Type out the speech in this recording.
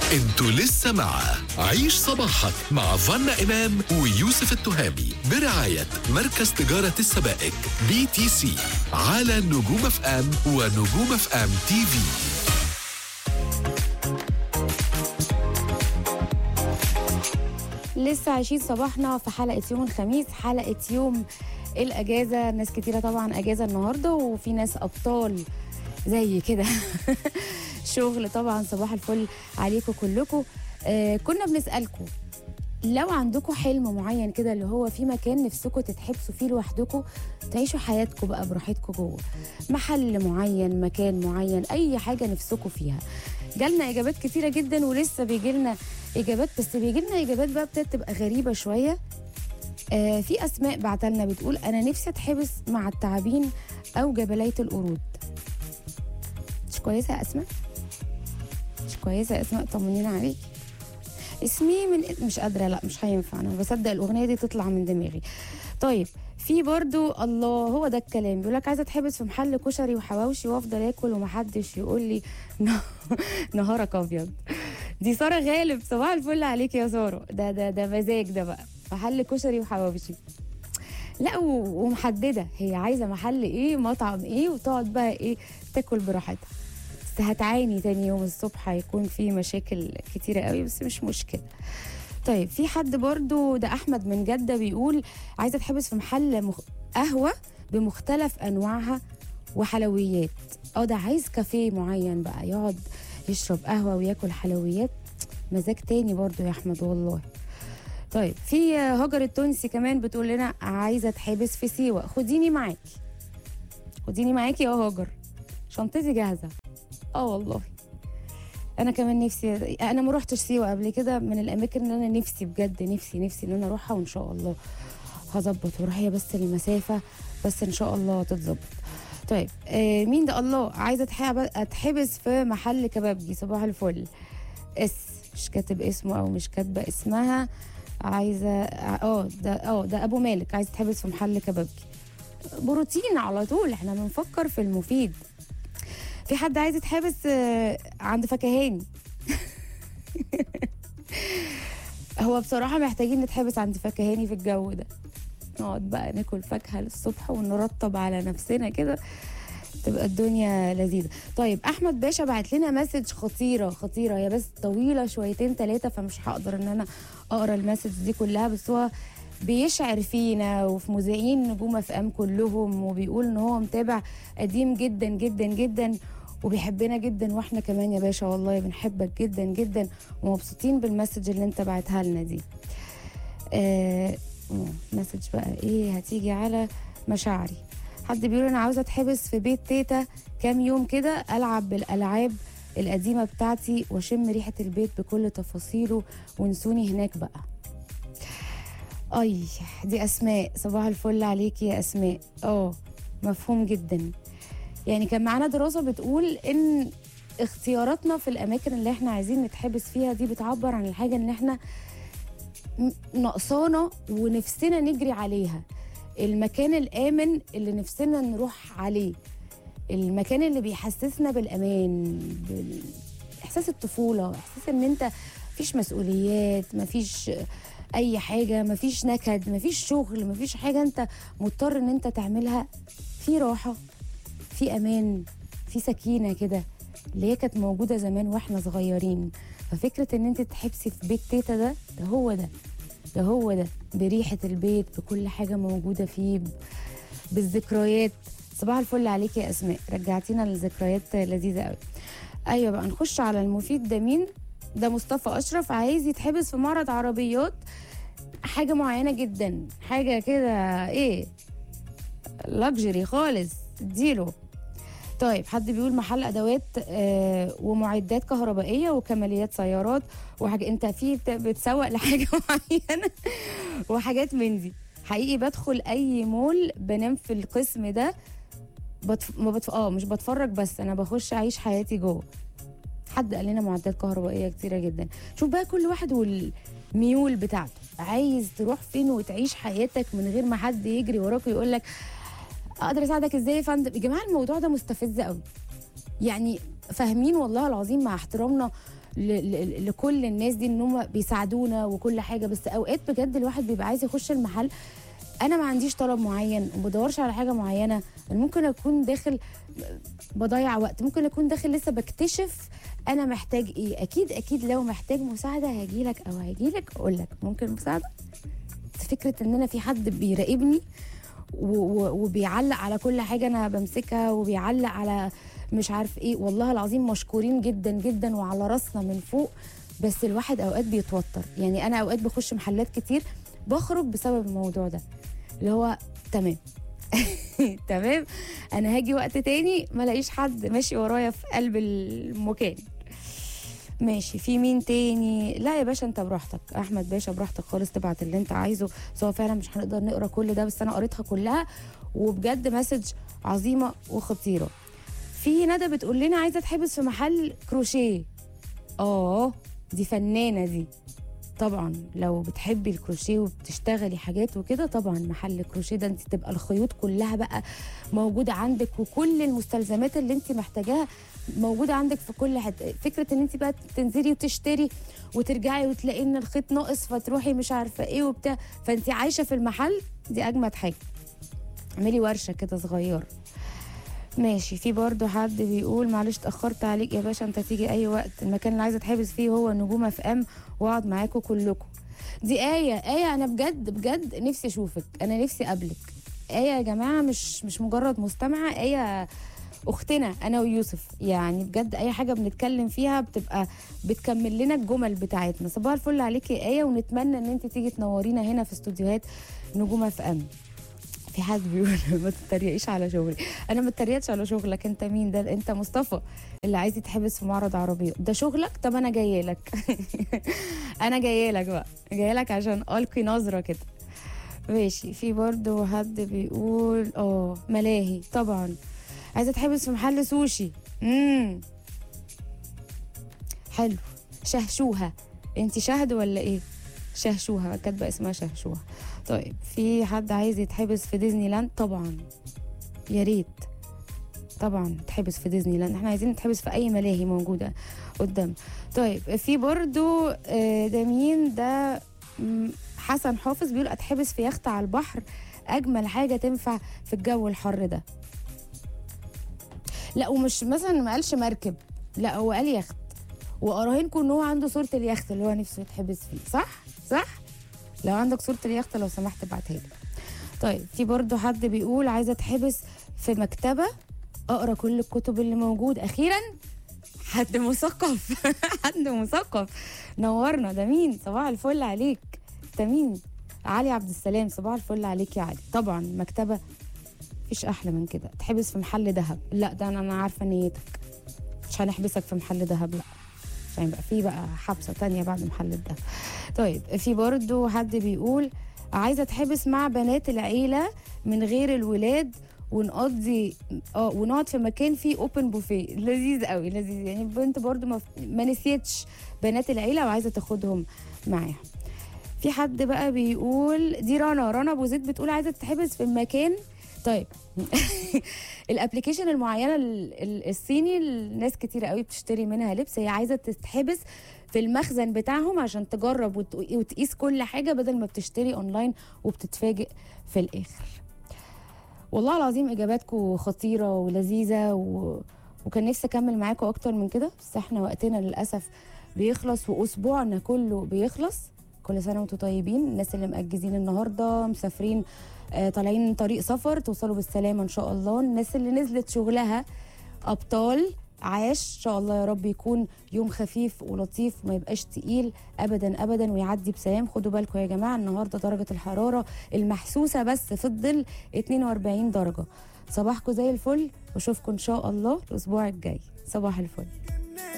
انتوا لسه مع عيش صباحك مع فانا إمام ويوسف التهامي برعاية مركز تجارة السبائك BTC على نجوم اف ام ونجوم اف ام تي في. لسه عايشين صباحنا في حلقة يوم الخميس، حلقة يوم الأجازة. ناس كتيرة طبعا أجازة النهاردة، وفي ناس أبطال زي كده شغل طبعا. صباح الفل عليكم كلكم. كنا بنسألكم لو عندكم حلم معين كده، اللي هو في مكان نفسكم تتحبسوا فيه لوحدكم، تعيشوا حياتكم بقى براحتكم جوه محل معين، مكان معين، أي حاجة نفسكم فيها. جالنا إجابات كتيرة جدا، ولسه بيجيلنا إجابات، بس بيجيلنا إجابات بقى بتبقى غريبة شوية. في أسماء بعتلنا بتقول أنا نفسي أتحبس مع التعابين أو جبلية القرود. مش كويسة يا أسماء؟ مش كويسة يا أسماء؟ طمنينا عليك. اسمي من مش قادرة، لا مش هينفع، أنا بصدق الأغنية دي تطلع من دماغي. طيب في برضو الله، هو ده الكلام، بيقول لك عايزة أتحبس في محل كشري وحواوشي وأفضل آكل ومحدش يقول لي نهارك أبيض. دي سارة غالب، صباح الفل عليك يا سارة. ده مزاج ده بقى، محل كشري وحواوشي. لا ومحددة هي عايزة محل ايه، مطعم ايه، وتقعد بقى ايه تاكل براحتها. بس هتعاني تاني يوم الصبح، هيكون في مشاكل كتيرة قوي، بس مش مشكلة. طيب في حد برضو، ده أحمد من جدة، بيقول عايزة أتحبس في محل قهوة بمختلف أنواعها وحلويات. ده عايز كافيه معين بقى، يقعد يشرب قهوة وياكل حلويات. مزاج تاني برضو يا أحمد والله. طيب في هاجر التونسي كمان بتقول لنا عايزة أتحبس في سيوة. خديني معاكي، خديني معاكي يا هاجر، شنطتي جاهزة. والله انا كمان نفسي، انا ما روحتش سيوه قبل كده، من الاماكن اللي انا نفسي بجد، نفسي ان انا اروحها، وان شاء الله هظبط واروح، هي بس المسافه بس ان شاء الله تتظبط. طيب مين ده؟ الله، عايزه اتحبس في محل كبابجي. صباح الفل. مش كاتب اسمه او مش كاتبه اسمها. عايزه ده ابو مالك، عايزه اتحبس في محل كبابجي. بروتين على طول، احنا بنفكر في المفيد. في حد عايز يتحبس عند فكهاني. هو بصراحة محتاجين نتحبس عند فكهاني في الجو ده، نقعد بقى ناكل فاكهة للصبح ونرطب على نفسنا كده، تبقى الدنيا لذيذة. طيب أحمد باشا بعت لنا مسج خطيرة، هي بس طويلة شويتين 3، فمش هقدر ان انا اقرا المسج دي كلها، بس هو بيشعر فينا وفي مذيعين نجوم اف ام كلهم، وبيقول ان هو متابع قديم جدا جدا جدا وبيحبنا جدا، واحنا كمان يا باشا والله بنحبك جدا جدا، ومبسوطين بالمسج اللي انت بعتها لنا دي. مسج بقى ايه هتيجي على مشاعري. حد بيقول انا عاوزه اتحبس في بيت تيتا كام يوم كده، العب بالالعاب القديمه بتاعتي واشم ريحه البيت بكل تفاصيله، ونسوني هناك بقى. دي اسماء، صباح الفل عليكي يا اسماء. مفهوم جدا. يعني كان معانا دراسة بتقول إن اختياراتنا في الأماكن اللي احنا عايزين نتحبس فيها دي بتعبر عن الحاجة اللي احنا نقصانا ونفسنا نجري عليها، المكان الآمن اللي نفسنا نروح عليه، المكان اللي بيحسسنا بالأمان، إحساس الطفولة، إحساس إن أنت مفيش مسؤوليات، مفيش أي حاجة، مفيش نكد، مفيش شغل، مفيش حاجة أنت مضطر إن أنت تعملها، في راحة، في امان، في سكينه كده، اللي هي كانت موجوده زمان واحنا صغيرين. ففكره ان انت تحبسي في بيت تيتا ده هو ده بريحه البيت، بكل حاجه موجوده فيه، بالذكريات. صباح الفل عليك يا اسماء، رجعتينا لذكريات لذيذه قوي. ايوه بقى نخش على المفيد. ده مين ده؟ مصطفى اشرف عايز يتحبس في معرض عربيات، حاجه معينه جدا، حاجه كده لاكجري خالص تديله. طيب حد بيقول محل ادوات ومعدات كهربائيه وكماليات سيارات وحاجه، انت في بتسوق لحاجه معينه وحاجات من دي. حقيقي بدخل اي مول بنام في القسم ده، مش بتفرج بس، انا بخش اعيش حياتي جوه. حد قال لنا معدات كهربائيه كتيره جدا. شوف بقى كل واحد والميول بتاعته، عايز تروح فين وتعيش حياتك من غير ما حد يجري وراك ويقول لك اقدر اساعدك ازاي يا فندم. يا جماعه الموضوع ده مستفز قوي، يعني فاهمين والله العظيم مع احترامنا لكل الناس دي ان هم بيساعدونا وكل حاجه. بس اوقات بجد الواحد بيبقى عايز يخش المحل، انا ما عنديش طلب معين وما بدورش على حاجه معينه، ممكن اكون داخل بضيع وقت، ممكن اكون داخل لسه بكتشف انا محتاج ايه. اكيد لو محتاج مساعده هاجيلك او هاجيلك اقول لك ممكن مساعده. فكره ان انا في حد بيراقبني وبيعلق على كل حاجه انا بمسكها، وبيعلق على مش عارف ايه، والله العظيم مشكورين جدا جدا وعلى راسنا من فوق. بس الواحد اوقات بيتوتر، يعني انا اوقات بخش محلات كتير بخرج بسبب الموضوع ده، اللي هو تمام تمام انا هاجي وقت تاني ما لاقيش حد ماشي ورايا في قلب المكان. ماشي، في مين تاني؟ لا يا باشا انت براحتك، احمد باشا براحتك خالص، تبعت اللي انت عايزه. سواء فعلا مش هنقدر نقرا كل ده، بس انا قريتها كلها وبجد مسج عظيمه وخطيره. في ندى بتقول لنا عايزه اتحبس في محل كروشيه. دي فنانه دي طبعا، لو بتحبي الكروشيه وبتشتغلي حاجات وكده طبعا محل الكروشيه ده انت تبقى الخيوط كلها بقى موجوده عندك، وكل المستلزمات اللي انت محتاجاها موجوده عندك في كل حته. فكره ان انت بقى تنزلي وتشتري وترجعي وتلاقي ان الخيط ناقص فتروحي مش عارفه ايه وبتاع، فانت عايشه في المحل، دي اجمد حاجه. اعملي ورشه كده صغيره. ماشي، في برضو حد بيقول معلش اتاخرت عليك يا باشا، انت تيجي اي وقت، المكان اللي عايزه اتحبس فيه هو نجوم اف ام واقعد معاكم كلكم. دي آية انا بجد نفسي اشوفك، انا نفسي اقابلك. آية يا جماعه مش مجرد مستمعه، آية اختنا انا ويوسف، يعني بجد اي حاجه بنتكلم فيها بتبقى بتكمل لنا الجمل بتاعتنا. صباح الفل عليكي يا آية، ونتمنى ان انت تيجي تنورينا هنا في استوديوهات نجوم اف ام. في حد بيقول ما تتريقيش على شغلي، انا ما اتريقتش على شغلك. انت مين ده؟ انت مصطفى اللي عايز يتحبس في معرض عربيه، ده شغلك؟ طب انا جايه لك انا جايه لك بقى، جايه لك عشان القي نظره كده. ماشي، في برضو حد بيقول ملاهي طبعا، عايزه اتحبس في محل سوشي. حلو، شهشوها. انت شهد ولا ايه؟ شهشوها، كاتبه اسمها شهشوها. طيب، في حد عايز يتحبس في ديزني لاند؟ طبعا يا ريت طبعا تحبس في ديزني لاند، احنا عايزين نتحبس في اي ملاهي موجوده قدام. طيب، في برضو ده مين ده؟ حسن حافظ بيقول اتحبس في يخت على البحر، اجمل حاجه تنفع في الجو الحر ده. لا، ومش مثلا ما قالش مركب، لا هو قال يخت، واراهنكم ان هو عنده صوره اليخت اللي هو نفسه يتحبس فيه. صح لو عندك صورة اليخت لو سمحت ابعتها لي. طيب، في برضو حد بيقول عايزة اتحبس في مكتبة اقرا كل الكتب اللي موجود. اخيرا حد مثقف حد مثقف نورنا. ده مين؟ صباح الفل عليك. ده مين؟ علي عبد السلام، صباح الفل عليك يا علي. طبعا مكتبة مفيش احلى من كده. تحبس في محل ذهب؟ لا ده انا عارفة نيتك، مش هنحبسك في محل ذهب، لا عشان يبقى في بقى حبسه تانية بعد محل الدهب. طيب، في برضو حد بيقول عايزه اتحبس مع بنات العيله من غير الولاد ونقضي ونقعد في مكان فيه اوبن بوفيه. لذيذ قوي، لذيذ. يعني البنت برضو ما نسيتش بنات العيله وعايزه تاخدهم معاها. في حد بقى بيقول، دي رنا ابو زيد بتقول عايزه تتحبس في المكان. طيب الابلكيشن المعينه الصيني، الناس كتير قوي بتشتري منها لبس، هي عايزه تتحبس في المخزن بتاعهم عشان تجرب وتقيس كل حاجه بدل ما بتشتري اونلاين وبتتفاجئ في الاخر. والله العظيم اجاباتكم خطيره ولذيذه وكان نفسي اكمل معاكم اكتر من كده، بس احنا وقتنا للاسف بيخلص واسبوعنا كله بيخلص. كل سنه وانتم طيبين. الناس اللي مأجزين النهارده، مسافرين، طالعين طريق سفر، توصلوا بالسلامه ان شاء الله. الناس اللي نزلت شغلها ابطال، عاش ان شاء الله يا رب يكون يوم خفيف ولطيف وما يبقاش تقيل ابدا ابدا ويعدي بسلام. خدوا بالكم يا جماعه، النهارده درجه الحراره المحسوسه بس في الظل 42 درجه. صباحكم زي الفل، واشوفكم ان شاء الله الاسبوع الجاي. صباح الفل.